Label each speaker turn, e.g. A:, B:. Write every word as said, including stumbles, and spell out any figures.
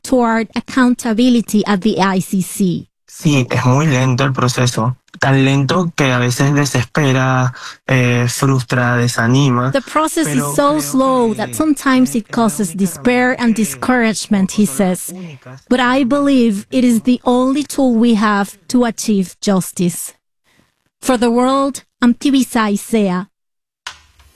A: toward accountability at the I C C.
B: Sí, es muy lento el proceso. Tan lento que a veces desespera, eh, frustra, desanima.
A: The process is so slow that sometimes it causes despair and discouragement, he says. But I believe it is the only tool we have to achieve justice. For the world, I'm Tibisa Isea.